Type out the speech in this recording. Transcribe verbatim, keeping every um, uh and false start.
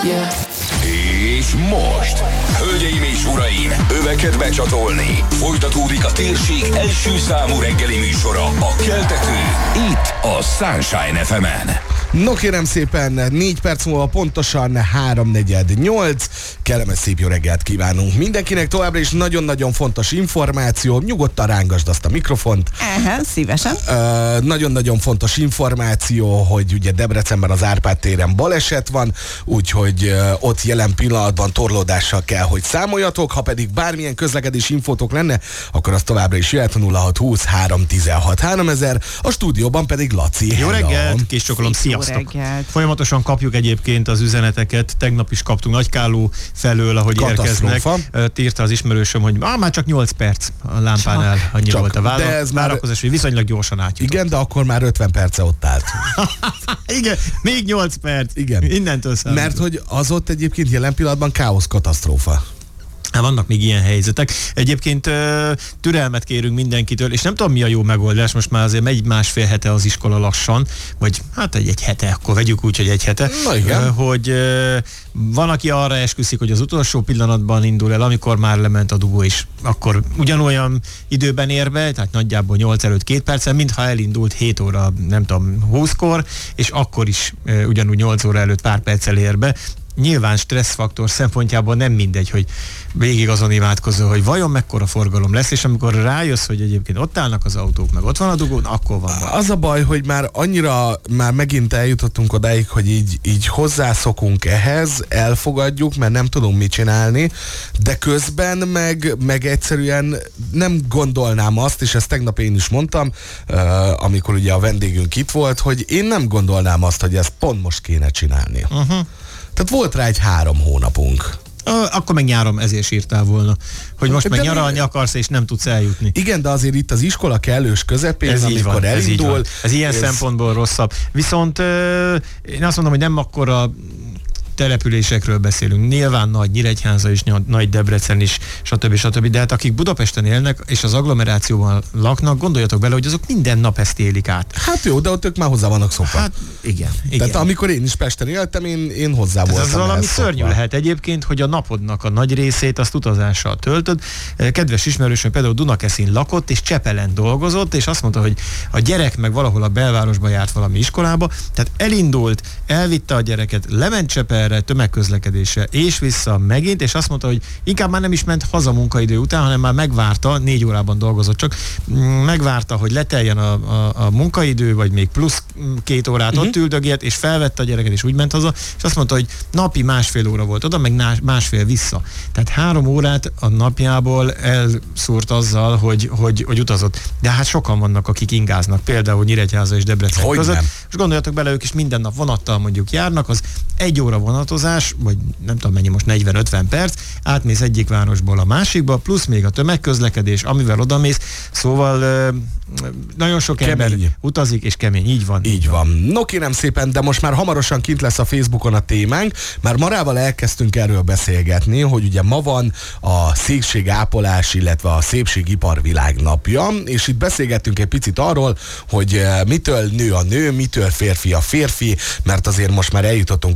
Yeah. És most, hölgyeim és uraim, öveket becsatolni. Folytatódik a térség első számú reggeli műsora, a Keltető, itt a Sunshine ef emen. No kérem szépen, négy perc múlva pontosan háromnegyed nyolc. Kellemes szép jó reggelt kívánunk mindenkinek. Továbbra is nagyon-nagyon fontos információ. Nyugodtan rángasd azt a mikrofont. Aha, szívesen. Uh, nagyon-nagyon fontos információ, hogy ugye Debrecenben az Árpád téren baleset van, úgyhogy uh, ott jelen pillanatban torlódással kell, hogy számoljatok. Ha pedig bármilyen közlekedési infótok lenne, akkor az továbbra is jöhet a nulla hat húsz három tizenhat háromezer. A stúdióban pedig Laci. Jó reggelt, kis csokolom, sziasztok! Reggelt. Folyamatosan kapjuk egyébként az üzeneteket, tegnap is kaptunk Nagykáló felől, ahogy érkeznek. Írta az ismerősöm, hogy ah, már csak nyolc perc a lámpánál, csak, annyi csak, volt a vállalat. Várakozás, hogy viszonylag gyorsan átjutott. Igen, de akkor már ötven perce ott állt. Igen, még nyolc perc. Igen. Innentől számít. Mert hogy az ott egyébként jelen pillanatban káosz katasztrófa. Hát vannak még ilyen helyzetek. Egyébként türelmet kérünk mindenkitől, és nem tudom, mi a jó megoldás, most már azért megy másfél hete az iskola lassan, vagy hát egy, egy hete, akkor vegyük úgy, hogy egy hete. Na igen. Hogy van, aki arra esküszik, hogy az utolsó pillanatban indul el, amikor már lement a dugó is, akkor ugyanolyan időben ér be, tehát nagyjából nyolc előtt két percen, mintha elindult hét óra, nem tudom, húszkor, és akkor is ugyanúgy nyolc óra előtt pár perccel ér be. Nyilván stresszfaktor szempontjából nem mindegy, hogy végig azon imádkozol, hogy vajon mekkora forgalom lesz, és amikor rájössz, hogy egyébként ott állnak az autók, meg ott van a dugón, akkor van baj. Az a baj, hogy már annyira, már megint eljutottunk odáig, hogy így, így hozzászokunk ehhez, elfogadjuk, mert nem tudunk mit csinálni, de közben meg, meg egyszerűen nem gondolnám azt, és ezt tegnap én is mondtam, uh, amikor ugye a vendégünk itt volt, hogy én nem gondolnám azt, hogy ezt pont most kéne csinálni. Uh-huh. Tehát volt rá egy három hónapunk. Akkor meg nyáron ezért írtál volna, hogy most de meg nyaralni akarsz, és nem tudsz eljutni. Igen, de azért itt az iskola kellős közepén, ez amikor van, elindul. Ez, ez ilyen ez... szempontból rosszabb. Viszont euh, én azt mondom, hogy nem akkora településekről beszélünk. Nyilván nagy Nyíregyháza is, nagy Debrecen is, stb. stb. De hát akik Budapesten élnek, és az agglomerációban laknak, gondoljatok bele, hogy azok minden nap ezt élik át. Hát jó, de ott ők már hozzá vannak szokva. Hát igen. igen. Tehát amikor én is Pesten éltem, én, én hozzá voltam. Ez valami szörnyű lehet egyébként, hogy a napodnak a nagy részét azt utazással töltöd. Kedves ismerősöm például Dunakeszin lakott, és Csepelen dolgozott, és azt mondta, hogy a gyerek meg valahol a belvárosba járt valami iskolába, tehát elindult, elvitte a gyereket, lement Csepel tömegközlekedésre, és vissza megint, és azt mondta, hogy inkább már nem is ment haza munkaidő után, hanem már megvárta, négy órában dolgozott csak, megvárta, hogy leteljen a, a, a munkaidő, vagy még plusz két órát uh-huh. ott üldögélt, és felvette a gyereket, és úgy ment haza, és azt mondta, hogy napi másfél óra volt oda, meg másfél vissza. Tehát három órát a napjából elszúrt azzal, hogy, hogy, hogy utazott. De hát sokan vannak, akik ingáznak, például Nyíregyháza és Debrecen hogy között. Nem. És gondoljatok bele, ők is minden nap vonattal mondjuk járnak, az egy óra vonatozás, vagy nem tudom mennyi most, negyven-ötven perc, átmész egyik városból a másikba, plusz még a tömegközlekedés, amivel odamész, szóval nagyon sok kemény ember utazik, és kemény, így van. Így van. van. No kérem szépen, de most már hamarosan kint lesz a Facebookon a témánk, már marával elkezdtünk erről beszélgetni, hogy ugye ma van a szépségápolás, illetve a szépségipar világnapja, és itt beszélgettünk egy picit arról, hogy mitől nő a nő, mitől férfi a férfi, mert azért most már eljutottunk